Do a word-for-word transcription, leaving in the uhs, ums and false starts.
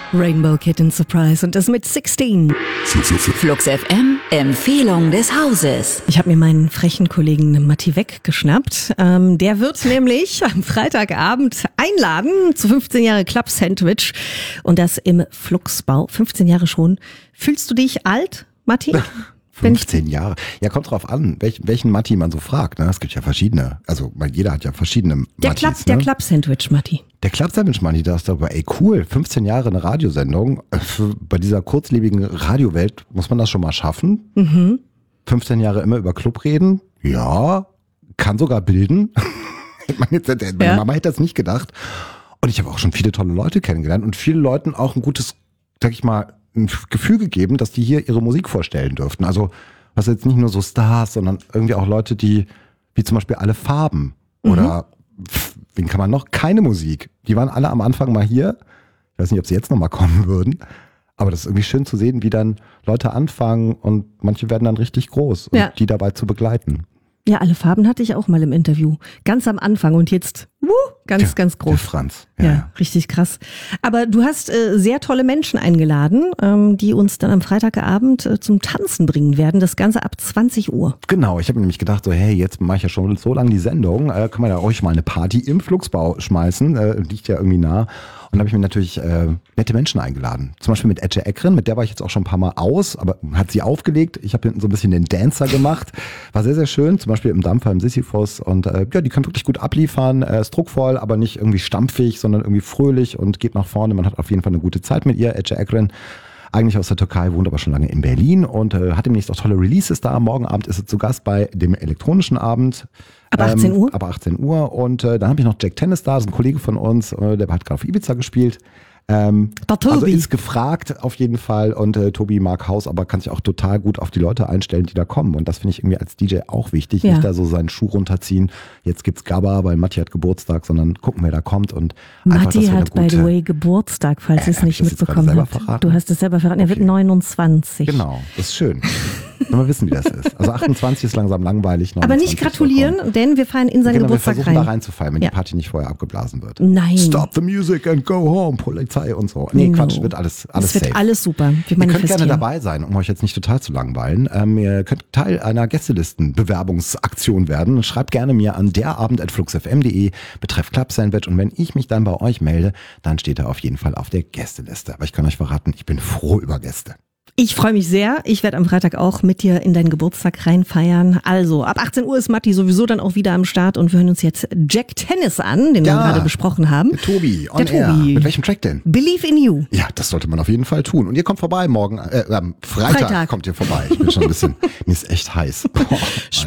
Rainbow Kitten Surprise und das mit sechzehn. Flux F M, Empfehlung des Hauses. Ich habe mir meinen frechen Kollegen Matti weggeschnappt. Ähm, der wird nämlich am Freitagabend einladen zu fünfzehn Jahre Club Sandwich und das im Fluxbau. fünfzehn Jahre schon. Fühlst du dich alt, Matti? fünfzehn Jahre. Ja, kommt drauf an, welch, welchen Matti man so fragt. Ne? Es gibt ja verschiedene. Also jeder hat ja verschiedene der Mattis. Club, ne? Der Club Sandwich Matti. Der Club Sandwich Matti, da ist aber, ey cool, fünfzehn Jahre eine Radiosendung. Für, bei dieser kurzlebigen Radiowelt muss man das schon mal schaffen. Mhm. fünfzehn Jahre immer über Club reden. Ja, kann sogar bilden. Ich meine, jetzt, meine ja. Mama hätte das nicht gedacht. Und ich habe auch schon viele tolle Leute kennengelernt und vielen Leuten auch ein gutes, sag ich mal, ein Gefühl gegeben, dass die hier ihre Musik vorstellen dürften. Also was jetzt nicht nur so Stars, sondern irgendwie auch Leute, die, wie zum Beispiel Alle Farben mhm. oder pff, wen kann man noch? Keine Musik. Die waren alle am Anfang mal hier. Ich weiß nicht, ob sie jetzt nochmal kommen würden. Aber das ist irgendwie schön zu sehen, wie dann Leute anfangen und manche werden dann richtig groß und ja. die dabei zu begleiten. Ja, Alle Farben hatte ich auch mal im Interview. Ganz am Anfang und jetzt wuh, ganz, der, ganz groß. Der Franz. Ja, ja, richtig krass. Aber du hast äh, sehr tolle Menschen eingeladen, ähm, die uns dann am Freitagabend äh, zum Tanzen bringen werden. Das Ganze ab zwanzig Uhr. Genau, ich habe mir nämlich gedacht, so hey, jetzt mache ich ja schon so lange die Sendung, äh, kann man ja euch mal eine Party im Fluxbau schmeißen, äh, liegt ja irgendwie nah. Und da habe ich mir natürlich äh, nette Menschen eingeladen. Zum Beispiel mit Ece Ekren, mit der war ich jetzt auch schon ein paar Mal aus, aber hat sie aufgelegt. Ich habe hinten so ein bisschen den Dancer gemacht. War sehr, sehr schön, zum Beispiel im Dampfer, im Sisyphus. Und äh, ja, die kann wirklich gut abliefern, äh, ist druckvoll, aber nicht irgendwie stampfig, sondern irgendwie fröhlich und geht nach vorne. Man hat auf jeden Fall eine gute Zeit mit ihr. Ece Ekren, eigentlich aus der Türkei, wohnt aber schon lange in Berlin und äh, hat demnächst auch tolle Releases da. Morgen Abend ist sie zu Gast bei dem elektronischen Abend. Ab achtzehn Uhr? Ähm, ab achtzehn Uhr. Und äh, dann habe ich noch Jack Tennis da, das ist ein Kollege von uns, äh, der hat gerade auf Ibiza gespielt. Ähm, also ist gefragt auf jeden Fall und äh, Tobi mag Haus, aber kann sich auch total gut auf die Leute einstellen, die da kommen und das finde ich irgendwie als D J auch wichtig, ja. Nicht da so seinen Schuh runterziehen, jetzt gibt's Gabba, weil Matti hat Geburtstag, sondern gucken, wer da kommt und Matti einfach, hat by the way Geburtstag, falls äh, ihr es nicht mitbekommen habt. Verraten? Du hast es selber verraten, er wird neunundzwanzig. Genau, das ist schön. Wenn wir wissen, wie das ist. Also achtundzwanzig ist langsam langweilig. Aber nicht gratulieren, vollkommen. Denn wir feiern in seinen genau, Geburtstag rein. Wir versuchen rein. da reinzufeiern, wenn ja. die Party nicht vorher abgeblasen wird. Nein. Stop the music and go home, Polizei und so. Nee, no. Quatsch, wird alles, alles safe. Es wird alles super. Wir ihr könnt gerne dabei sein, um euch jetzt nicht total zu langweilen. Ähm, ihr könnt Teil einer Gästelisten-Bewerbungsaktion werden. Schreibt gerne mir an derabend at flux f m punkt de betreff Club Sandwich und wenn ich mich dann bei euch melde, dann steht er auf jeden Fall auf der Gästeliste. Aber ich kann euch verraten, ich bin froh über Gäste. Ich freue mich sehr. Ich werde am Freitag auch mit dir in deinen Geburtstag reinfeiern. Also, ab achtzehn Uhr ist Matti sowieso dann auch wieder am Start und wir hören uns jetzt Jack Tennis an, den ja, wir gerade besprochen haben. Der Tobi, on der air. Tobi. Mit welchem Track denn? Believe in You. Ja, das sollte man auf jeden Fall tun. Und ihr kommt vorbei morgen, äh, am Freitag, Freitag. kommt ihr vorbei. Ich bin schon ein bisschen, mir ist echt heiß. Boah,